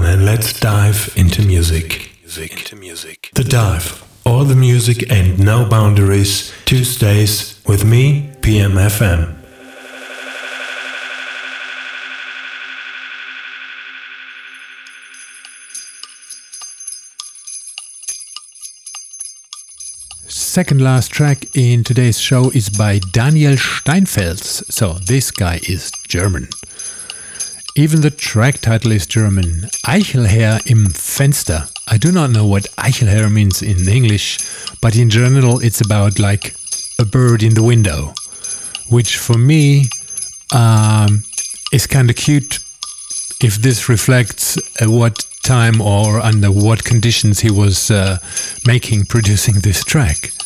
down and let's dive into music. The Dive. All the music and no boundaries. Tuesdays with me, PMFM. Second last track in today's show is by Daniel Steinfels. So this guy is German. Even the track title is German. Eichelherr im Fenster. I do not know what Eichelherr means in English, but in general it's about like a bird in the window, which for me is kind of cute if this reflects what time or under what conditions he was producing this track.